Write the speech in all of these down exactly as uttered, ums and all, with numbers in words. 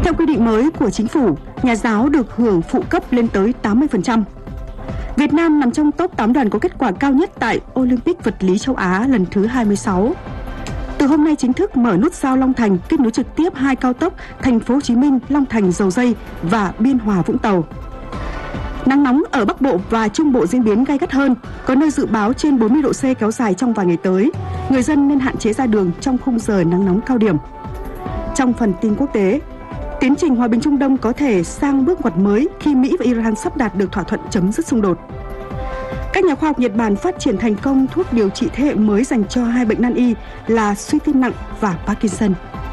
Theo quy định mới của chính phủ, nhà giáo được hưởng phụ cấp lên tới tám mươi phần trăm. Việt Nam nằm trong top tám đoàn có kết quả cao nhất tại Olympic vật lý châu Á lần thứ hai mươi sáu. Từ hôm nay chính thức mở nút giao Long Thành kết nối trực tiếp hai cao tốc Thành phố Hồ Chí Minh, Long Thành, Dầu Giây và Biên Hòa, Vũng Tàu. Nắng nóng ở Bắc Bộ và Trung Bộ diễn biến gay gắt hơn, có nơi dự báo trên bốn mươi độ C kéo dài trong vài ngày tới. Người dân nên hạn chế ra đường trong khung giờ nắng nóng cao điểm. Trong phần tin quốc tế, tiến trình hòa bình Trung Đông có thể sang bước ngoặt mới khi Mỹ và Iran sắp đạt được thỏa thuận chấm dứt xung đột. Các nhà khoa học Nhật Bản phát triển thành công thuốc điều trị thế hệ mới dành cho hai bệnh nan y là suy tim nặng và Parkinson.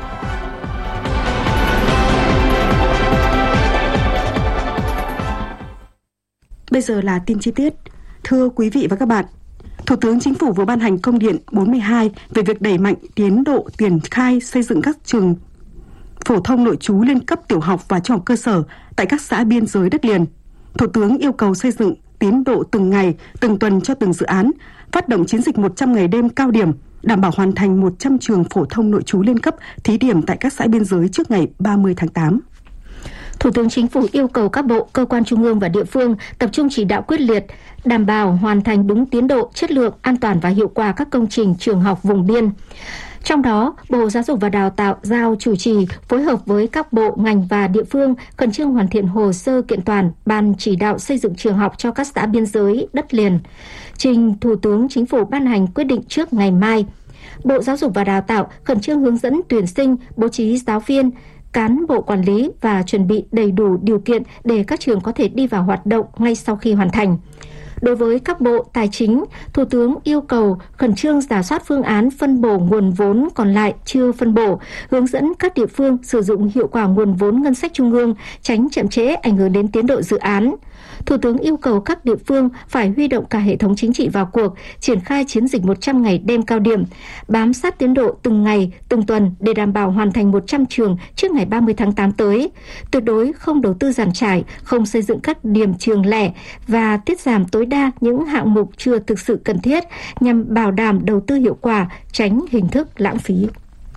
Bây giờ là tin chi tiết. Thưa quý vị và các bạn, Thủ tướng Chính phủ vừa ban hành công điện bốn mươi hai về việc đẩy mạnh tiến độ triển khai xây dựng các trường phổ thông nội trú lên cấp tiểu học và trung học cơ sở tại các xã biên giới đất liền. Thủ tướng yêu cầu xây dựng tiến độ từng ngày, từng tuần cho từng dự án, phát động chiến dịch một trăm ngày đêm cao điểm, đảm bảo hoàn thành một trăm trường phổ thông nội trú lên cấp thí điểm tại các xã biên giới trước ngày ba mươi tháng tám. Thủ tướng Chính phủ yêu cầu các bộ, cơ quan trung ương và địa phương tập trung chỉ đạo quyết liệt, đảm bảo hoàn thành đúng tiến độ, chất lượng, an toàn và hiệu quả các công trình trường học vùng biên. Trong đó, Bộ Giáo dục và Đào tạo giao chủ trì phối hợp với các bộ, ngành và địa phương khẩn trương hoàn thiện hồ sơ kiện toàn ban chỉ đạo xây dựng trường học cho các xã biên giới đất liền, trình Thủ tướng Chính phủ ban hành quyết định trước ngày mai. Bộ Giáo dục và Đào tạo khẩn trương hướng dẫn tuyển sinh, bố trí giáo viên, cán bộ quản lý và chuẩn bị đầy đủ điều kiện để các trường có thể đi vào hoạt động ngay sau khi hoàn thành. Đối với các bộ tài chính, Thủ tướng yêu cầu khẩn trương rà soát phương án phân bổ nguồn vốn còn lại chưa phân bổ, hướng dẫn các địa phương sử dụng hiệu quả nguồn vốn ngân sách trung ương, tránh chậm trễ ảnh hưởng đến tiến độ dự án. Thủ tướng yêu cầu các địa phương phải huy động cả hệ thống chính trị vào cuộc, triển khai chiến dịch một trăm ngày đêm cao điểm, bám sát tiến độ từng ngày, từng tuần để đảm bảo hoàn thành một trăm trường trước ngày ba mươi tháng tám tới. Tuyệt đối không đầu tư giàn trải, không xây dựng các điểm trường lẻ và tiết giảm tối đa những hạng mục chưa thực sự cần thiết nhằm bảo đảm đầu tư hiệu quả, tránh hình thức lãng phí.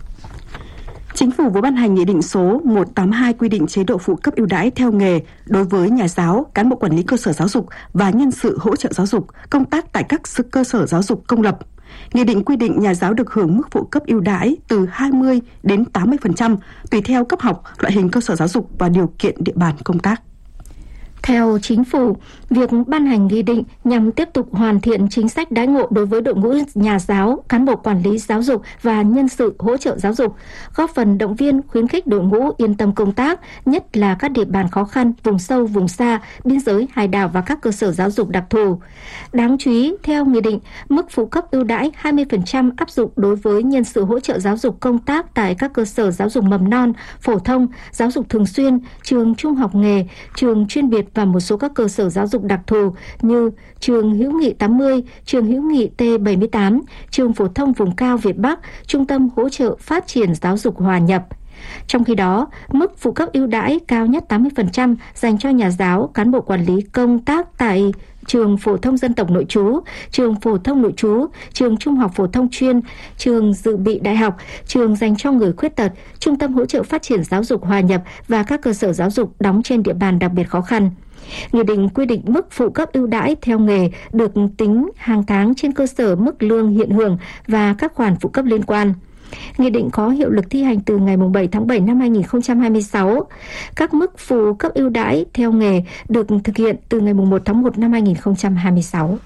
Chính phủ vừa ban hành Nghị định số một trăm tám mươi hai quy định chế độ phụ cấp ưu đãi theo nghề đối với nhà giáo, cán bộ quản lý cơ sở giáo dục và nhân sự hỗ trợ giáo dục công tác tại các cơ sở giáo dục công lập. Nghị định quy định nhà giáo được hưởng mức phụ cấp ưu đãi từ hai mươi đến tám mươi phần trăm tùy theo cấp học, loại hình cơ sở giáo dục và điều kiện địa bàn công tác. Theo Chính phủ, việc ban hành nghị định nhằm tiếp tục hoàn thiện chính sách đãi ngộ đối với đội ngũ nhà giáo, cán bộ quản lý giáo dục và nhân sự hỗ trợ giáo dục, góp phần động viên khuyến khích đội ngũ yên tâm công tác, nhất là các địa bàn khó khăn, vùng sâu, vùng xa, biên giới, hải đảo và các cơ sở giáo dục đặc thù. Đáng chú ý, theo nghị định, mức phụ cấp ưu đãi hai mươi phần trăm áp dụng đối với nhân sự hỗ trợ giáo dục công tác tại các cơ sở giáo dục mầm non, phổ thông, giáo dục thường xuyên, trường trung học nghề, trường chuyên biệt và một số các cơ sở giáo dục đặc thù như trường Hữu Nghị tám mươi, trường Hữu Nghị T bảy mươi tám, trường phổ thông vùng cao Việt Bắc, trung tâm hỗ trợ phát triển giáo dục hòa nhập. Trong khi đó, mức phụ cấp ưu đãi cao nhất tám mươi phần trăm dành cho nhà giáo, cán bộ quản lý công tác tại trường phổ thông dân tộc nội trú, trường phổ thông nội trú, trường trung học phổ thông chuyên, trường dự bị đại học, trường dành cho người khuyết tật, trung tâm hỗ trợ phát triển giáo dục hòa nhập và các cơ sở giáo dục đóng trên địa bàn đặc biệt khó khăn. Nghị định quy định mức phụ cấp ưu đãi theo nghề được tính hàng tháng trên cơ sở mức lương hiện hưởng và các khoản phụ cấp liên quan. Nghị định có hiệu lực thi hành từ ngày bảy tháng bảy năm hai nghìn không trăm hai mươi sáu. Các mức phụ cấp ưu đãi theo nghề được thực hiện từ ngày một tháng một năm hai nghìn không trăm hai mươi sáu.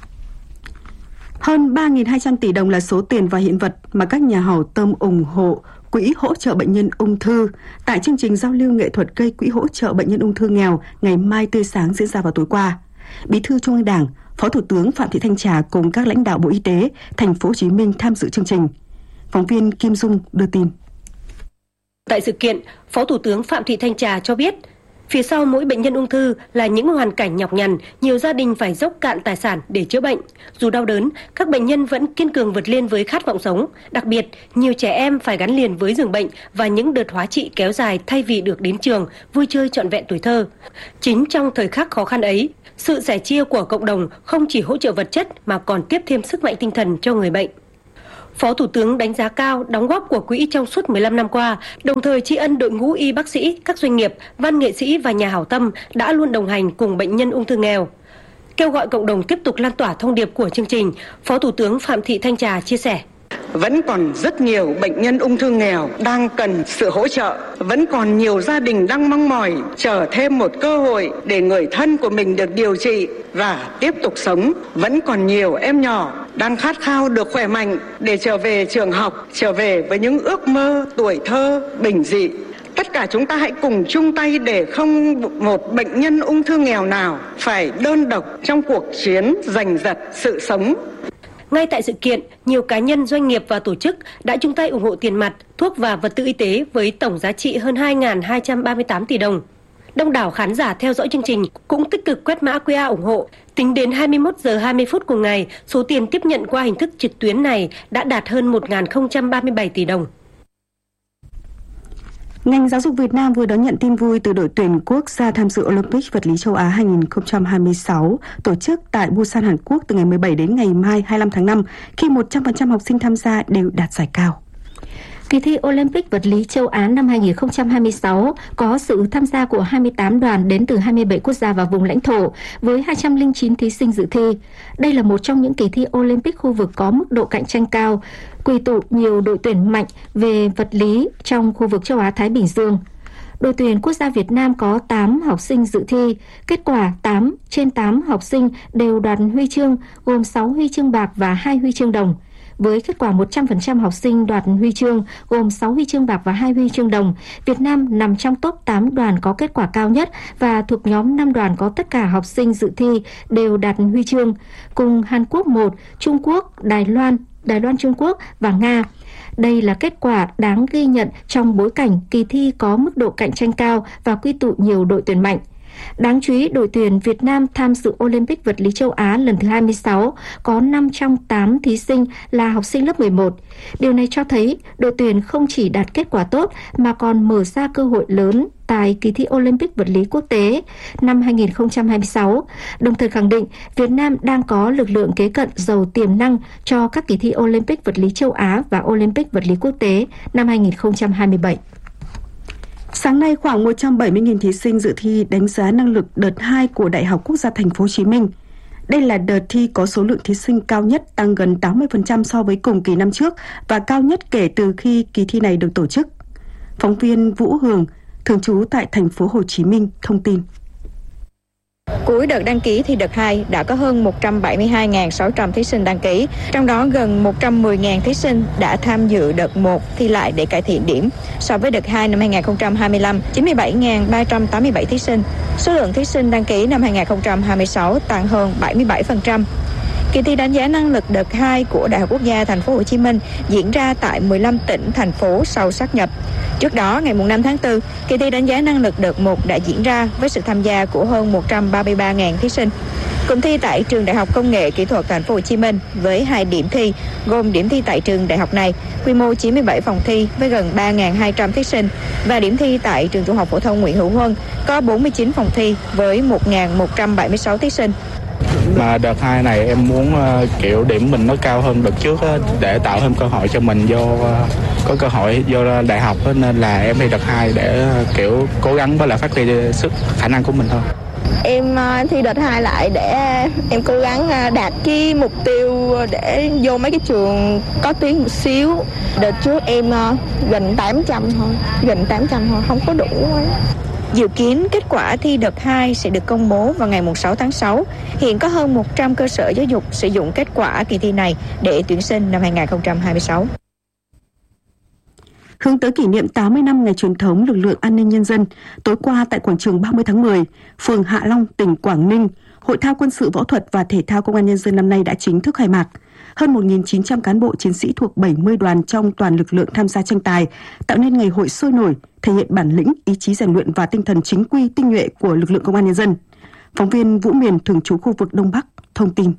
Hơn ba nghìn hai trăm tỷ đồng là số tiền và hiện vật mà các nhà hảo tâm ủng hộ Quỹ hỗ trợ bệnh nhân ung thư tại chương trình giao lưu nghệ thuật gây quỹ hỗ trợ bệnh nhân ung thư nghèo ngày mai tươi sáng diễn ra vào tối qua. Bí thư Trung ương Đảng, Phó Thủ tướng Phạm Thị Thanh Trà cùng các lãnh đạo Bộ Y tế, Thành phố Hồ Chí Minh tham dự chương trình. Phóng viên Kim Dung đưa tin. Tại sự kiện, Phó Thủ tướng Phạm Thị Thanh Trà cho biết, phía sau mỗi bệnh nhân ung thư là những hoàn cảnh nhọc nhằn, nhiều gia đình phải dốc cạn tài sản để chữa bệnh. Dù đau đớn, các bệnh nhân vẫn kiên cường vượt lên với khát vọng sống. Đặc biệt, nhiều trẻ em phải gắn liền với giường bệnh và những đợt hóa trị kéo dài thay vì được đến trường, vui chơi trọn vẹn tuổi thơ. Chính trong thời khắc khó khăn ấy, sự sẻ chia của cộng đồng không chỉ hỗ trợ vật chất mà còn tiếp thêm sức mạnh tinh thần cho người bệnh. Phó Thủ tướng đánh giá cao đóng góp của quỹ trong suốt mười lăm năm qua, đồng thời tri ân đội ngũ y bác sĩ, các doanh nghiệp, văn nghệ sĩ và nhà hảo tâm đã luôn đồng hành cùng bệnh nhân ung thư nghèo. Kêu gọi cộng đồng tiếp tục lan tỏa thông điệp của chương trình, Phó Thủ tướng Phạm Thị Thanh Trà chia sẻ. Vẫn còn rất nhiều bệnh nhân ung thư nghèo đang cần sự hỗ trợ. Vẫn còn nhiều gia đình đang mong mỏi chờ thêm một cơ hội để người thân của mình được điều trị và tiếp tục sống. Vẫn còn nhiều em nhỏ đang khát khao được khỏe mạnh để trở về trường học, trở về với những ước mơ tuổi thơ bình dị. Tất cả chúng ta hãy cùng chung tay để không một bệnh nhân ung thư nghèo nào phải đơn độc trong cuộc chiến giành giật sự sống. Ngay tại sự kiện, nhiều cá nhân, doanh nghiệp và tổ chức đã chung tay ủng hộ tiền mặt, thuốc và vật tư y tế với tổng giá trị hơn hai nghìn hai trăm ba mươi tám tỷ đồng. Đông đảo khán giả theo dõi chương trình cũng tích cực quét mã quy rờ ủng hộ. Tính đến hai mươi mốt giờ hai mươi phút cùng ngày, số tiền tiếp nhận qua hình thức trực tuyến này đã đạt hơn một nghìn không trăm ba mươi bảy tỷ đồng. Ngành giáo dục Việt Nam vừa đón nhận tin vui từ đội tuyển quốc gia tham dự Olympic vật lý châu Á hai không hai sáu tổ chức tại Busan, Hàn Quốc từ ngày mười bảy đến ngày mai hai mươi lăm tháng năm, khi một trăm phần trăm học sinh tham gia đều đạt giải cao. Kỳ thi Olympic vật lý châu Á năm hai không hai sáu có sự tham gia của hai mươi tám đoàn đến từ hai mươi bảy quốc gia và vùng lãnh thổ với hai trăm lẻ chín thí sinh dự thi. Đây là một trong những kỳ thi Olympic khu vực có mức độ cạnh tranh cao, quy tụ nhiều đội tuyển mạnh về vật lý trong khu vực châu Á-Thái Bình Dương. Đội tuyển quốc gia Việt Nam có tám học sinh dự thi, kết quả tám trên tám học sinh đều đoạt huy chương, gồm sáu huy chương bạc và hai huy chương đồng. Với kết quả một trăm phần trăm học sinh đoạt huy chương, gồm sáu huy chương bạc và hai huy chương đồng, Việt Nam nằm trong top tám đoàn có kết quả cao nhất và thuộc nhóm năm đoàn có tất cả học sinh dự thi đều đạt huy chương, cùng Hàn Quốc một, Trung Quốc, Đài Loan, Đài Loan Trung Quốc và Nga. Đây là kết quả đáng ghi nhận trong bối cảnh kỳ thi có mức độ cạnh tranh cao và quy tụ nhiều đội tuyển mạnh. Đáng chú ý, đội tuyển Việt Nam tham dự Olympic vật lý châu Á lần thứ hai mươi sáu có năm trong tám thí sinh là học sinh lớp mười một. Điều này cho thấy đội tuyển không chỉ đạt kết quả tốt mà còn mở ra cơ hội lớn tại kỳ thi Olympic vật lý quốc tế năm hai không hai sáu, đồng thời khẳng định Việt Nam đang có lực lượng kế cận giàu tiềm năng cho các kỳ thi Olympic vật lý châu Á và Olympic vật lý quốc tế năm hai không hai bảy. Sáng nay, khoảng một trăm bảy mươi nghìn thí sinh dự thi đánh giá năng lực đợt hai của Đại học Quốc gia Thành phố Hồ Chí Minh. Đây là đợt thi có số lượng thí sinh cao nhất, tăng gần tám mươi phần trăm so với cùng kỳ năm trước và cao nhất kể từ khi kỳ thi này được tổ chức. Phóng viên Vũ Hường, thường trú tại Thành phố Hồ Chí Minh thông tin. Cuối đợt đăng ký thi đợt hai đã có hơn một trăm bảy mươi hai nghìn sáu trăm thí sinh đăng ký, trong đó gần một trăm mười nghìn thí sinh đã tham dự đợt một thi lại để cải thiện điểm. So với đợt hai năm hai không hai lăm, chín mươi bảy nghìn ba trăm tám mươi bảy thí sinh. Số lượng thí sinh đăng ký năm hai không hai sáu tăng hơn bảy mươi bảy phần trăm. Kỳ thi đánh giá năng lực đợt hai của Đại học Quốc gia Thành phố Hồ Chí Minh diễn ra tại mười lăm tỉnh, thành phố sau sát nhập. Trước đó, ngày năm tháng tư, kỳ thi đánh giá năng lực đợt một đã diễn ra với sự tham gia của hơn một trăm ba mươi ba nghìn thí sinh. Cụm thi tại Trường Đại học Công nghệ Kỹ thuật Thành phố Hồ Chí Minh với hai điểm thi, gồm điểm thi tại trường đại học này, quy mô chín mươi bảy phòng thi với gần ba nghìn hai trăm thí sinh, và điểm thi tại Trường Trung học phổ thông Nguyễn Hữu Huân có bốn mươi chín phòng thi với một nghìn một trăm bảy mươi sáu thí sinh. Mà đợt hai này em muốn uh, kiểu điểm mình nó cao hơn đợt trước uh, để tạo thêm cơ hội cho mình vô uh, có cơ hội vô đại học uh, nên là em thi đợt hai để uh, kiểu cố gắng với lại phát huy sức khả năng của mình thôi. Em uh, thi đợt hai lại để em cố gắng uh, đạt cái mục tiêu để vô mấy cái trường có tiếng một xíu. Đợt trước em uh, gần tám trăm thôi, gần tám trăm thôi, không có đủ ấy. Dự kiến kết quả thi đợt hai sẽ được công bố vào ngày sáu tháng sáu. Hiện có hơn một trăm cơ sở giáo dục sử dụng kết quả kỳ thi này để tuyển sinh năm hai không hai sáu. Hướng tới kỷ niệm tám mươi năm ngày truyền thống lực lượng an ninh nhân dân, tối qua tại quảng trường ba mươi tháng mười, phường Hạ Long, tỉnh Quảng Ninh, Hội thao quân sự võ thuật và thể thao Công an Nhân dân năm nay đã chính thức khai mạc. Hơn một nghìn chín trăm cán bộ chiến sĩ thuộc bảy mươi đoàn trong toàn lực lượng tham gia tranh tài, tạo nên ngày hội sôi nổi, thể hiện bản lĩnh, ý chí rèn luyện và tinh thần chính quy tinh nhuệ của lực lượng Công an Nhân dân. Phóng viên Vũ Miền, thường trú khu vực Đông Bắc, thông tin.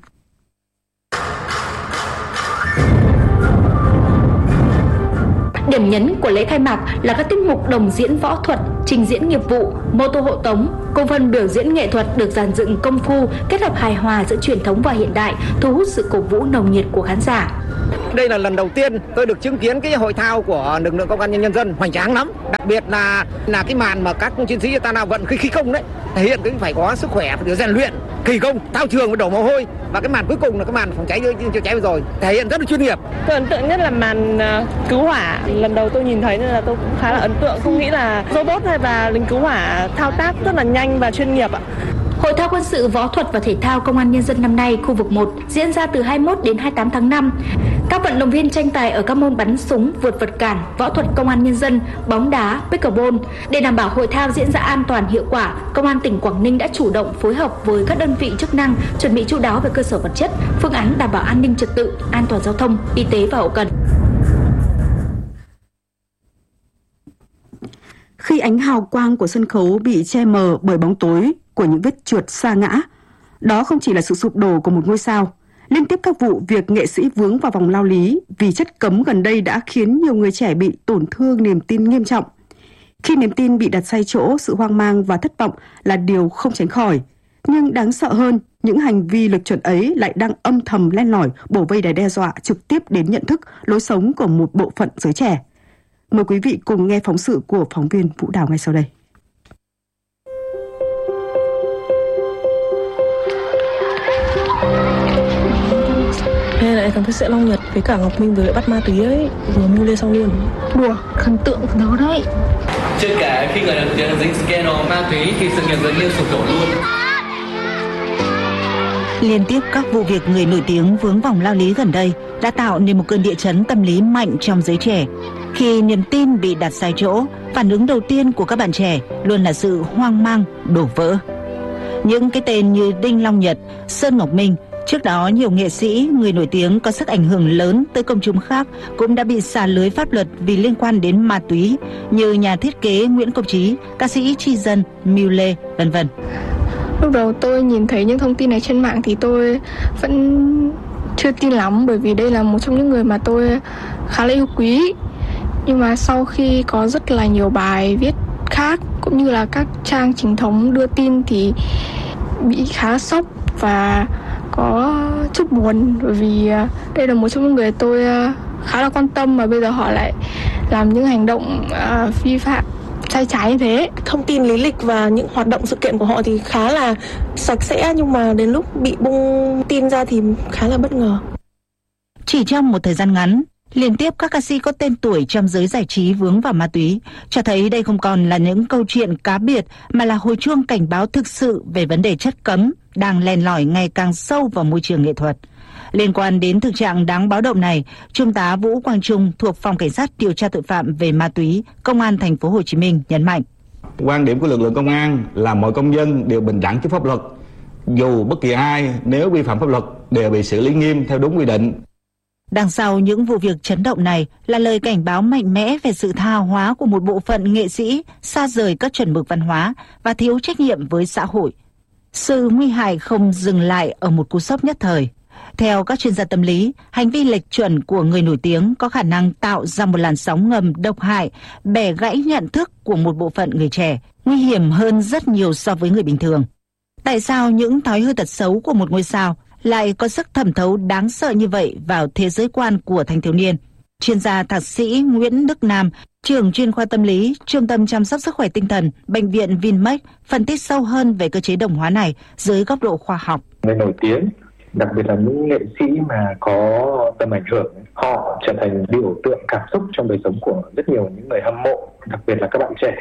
Điểm nhấn của lễ khai mạc là các tiết mục đồng diễn võ thuật, trình diễn nghiệp vụ, mô tô hộ tống, cùng phần biểu diễn nghệ thuật được dàn dựng công phu, kết hợp hài hòa giữa truyền thống và hiện đại, thu hút sự cổ vũ nồng nhiệt của khán giả. Đây là lần đầu tiên tôi được chứng kiến cái hội thao của lực lượng công an nhân dân, hoành tráng lắm. Đặc biệt là là cái màn mà các chiến sĩ ta nào vận khí khí công đấy, thể hiện cái phải có sức khỏe, phải được rèn luyện, kỳ công, thao trường và đổ mồ hôi. Và cái màn cuối cùng là cái màn phòng cháy chữa cháy vừa rồi, thể hiện rất là chuyên nghiệp. Tôi ấn tượng nhất là màn uh, cứu hỏa. Lần đầu tôi nhìn thấy nên là tôi cũng khá là ấn tượng. Không nghĩ là robot hay và lính cứu hỏa thao tác rất là nhanh và chuyên nghiệp ạ. Hội thao quân sự, võ thuật và thể thao Công an Nhân dân năm nay khu vực một diễn ra từ hai mươi mốt đến hai mươi tám tháng năm. Các vận động viên tranh tài ở các môn bắn súng, vượt vật cản, võ thuật Công an Nhân dân, bóng đá, pickleball. Để đảm bảo hội thao diễn ra an toàn hiệu quả, Công an tỉnh Quảng Ninh đã chủ động phối hợp với các đơn vị chức năng, chuẩn bị chu đáo về cơ sở vật chất, phương án đảm bảo an ninh trật tự, an toàn giao thông, y tế và hậu cần. Khi ánh hào quang của sân khấu bị che mờ bởi bóng tối của những vết trượt sa ngã, đó không chỉ là sự sụp đổ của một ngôi sao. Liên tiếp các vụ việc nghệ sĩ vướng vào vòng lao lý vì chất cấm gần đây đã khiến nhiều người trẻ bị tổn thương niềm tin nghiêm trọng. Khi niềm tin bị đặt sai chỗ, sự hoang mang và thất vọng là điều không tránh khỏi. Nhưng đáng sợ hơn, những hành vi lệch chuẩn ấy lại đang âm thầm len lỏi bổ vây để đe dọa trực tiếp đến nhận thức, lối sống của một bộ phận giới trẻ. Mời quý vị cùng nghe phóng sự của phóng viên Vũ Đào ngay sau đây. Hay lại thằng Thế Sẽ Long Nhật với cả Ngọc Minh vừa lại bắt ma túy ấy, vừa mưu lên xong luôn. Đùa, thần tượng của nó đấy. Chưa kể khi người nổi tiếng dính scandal ma túy thì sự nghiệp gần như sụp đổ luôn. Liên tiếp các vụ việc người nổi tiếng vướng vòng lao lý gần đây đã tạo nên một cơn địa chấn tâm lý mạnh trong giới trẻ. Khi niềm tin bị đặt sai chỗ, phản ứng đầu tiên của các bạn trẻ luôn là sự hoang mang, đổ vỡ. Những cái tên như Đinh Long Nhật, Sơn Ngọc Minh, trước đó nhiều nghệ sĩ, người nổi tiếng có sức ảnh hưởng lớn tới công chúng khác cũng đã bị xả lưới pháp luật vì liên quan đến ma túy, như nhà thiết kế Nguyễn Công Trí, ca sĩ Tri Dân, Miu Lê, vân vân. Lúc đầu tôi nhìn thấy những thông tin này trên mạng thì tôi vẫn chưa tin lắm, bởi vì đây là một trong những người mà tôi khá là yêu quý. Nhưng mà sau khi có rất là nhiều bài viết khác cũng như là các trang chính thống đưa tin thì bị khá sốc và có chút buồn, bởi vì đây là một trong những người tôi khá là quan tâm mà bây giờ họ lại làm những hành động uh, vi phạm sai trái như thế. Thông tin lý lịch và những hoạt động sự kiện của họ thì khá là sạch sẽ, nhưng mà đến lúc bị bung tin ra thì khá là bất ngờ. Chỉ trong một thời gian ngắn, liên tiếp các ca sĩ có tên tuổi trong giới giải trí vướng vào ma túy, cho thấy đây không còn là những câu chuyện cá biệt mà là hồi chuông cảnh báo thực sự về vấn đề chất cấm đang len lỏi ngày càng sâu vào môi trường nghệ thuật. Liên quan đến thực trạng đáng báo động này, Trung tá Vũ Quang Trung thuộc Phòng Cảnh sát điều tra tội phạm về ma túy, Công an thành phố Hồ Chí Minh nhấn mạnh: Quan điểm của lực lượng công an là mọi công dân đều bình đẳng trước pháp luật, dù bất kỳ ai nếu vi phạm pháp luật đều bị xử lý nghiêm theo đúng quy định. Đằng sau những vụ việc chấn động này là lời cảnh báo mạnh mẽ về sự tha hóa của một bộ phận nghệ sĩ xa rời các chuẩn mực văn hóa và thiếu trách nhiệm với xã hội. Sự nguy hại không dừng lại ở một cú sốc nhất thời. Theo các chuyên gia tâm lý, hành vi lệch chuẩn của người nổi tiếng có khả năng tạo ra một làn sóng ngầm độc hại, bẻ gãy nhận thức của một bộ phận người trẻ, nguy hiểm hơn rất nhiều so với người bình thường. Tại sao những thói hư tật xấu của một ngôi sao lại có sức thẩm thấu đáng sợ như vậy vào thế giới quan của thanh thiếu niên? Chuyên gia thạc sĩ Nguyễn Đức Nam, trưởng chuyên khoa tâm lý, Trung tâm chăm sóc sức khỏe tinh thần, Bệnh viện Vinmec phân tích sâu hơn về cơ chế đồng hóa này dưới góc độ khoa học. Người nổi tiếng, đặc biệt là những nghệ sĩ mà có tầm ảnh hưởng, họ trở thành biểu tượng cảm xúc trong đời sống của rất nhiều những người hâm mộ, đặc biệt là các bạn trẻ.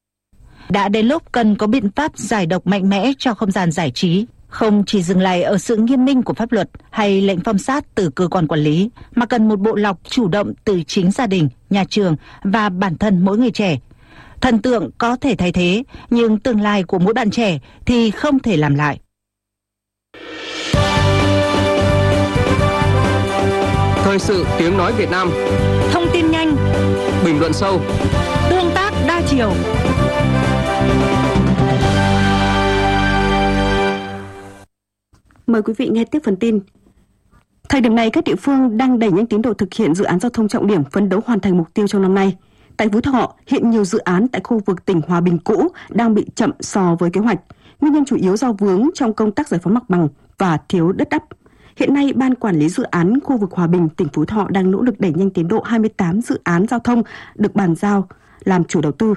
Đã đến lúc cần có biện pháp giải độc mạnh mẽ cho không gian giải trí, không chỉ dừng lại ở sự nghiêm minh của pháp luật hay lệnh phong sát từ cơ quan quản lý, mà cần một bộ lọc chủ động từ chính gia đình, nhà trường và bản thân mỗi người trẻ. Thần tượng có thể thay thế, nhưng tương lai của mỗi bạn trẻ thì không thể làm lại. Thời sự tiếng nói Việt Nam. Thông tin nhanh, bình luận sâu, tương tác đa chiều. Mời quý vị nghe tiếp phần tin. Thời điểm này, các địa phương đang đẩy nhanh tiến độ thực hiện dự án giao thông trọng điểm, phấn đấu hoàn thành mục tiêu trong năm nay. Tại Phú Thọ, hiện nhiều dự án tại khu vực tỉnh Hòa Bình cũ đang bị chậm so với kế hoạch. Nguyên nhân chủ yếu do vướng trong công tác giải phóng mặt bằng và thiếu đất đắp. Hiện nay, Ban Quản lý Dự án khu vực Hòa Bình, tỉnh Phú Thọ đang nỗ lực đẩy nhanh tiến độ hai mươi tám dự án giao thông được bàn giao làm chủ đầu tư.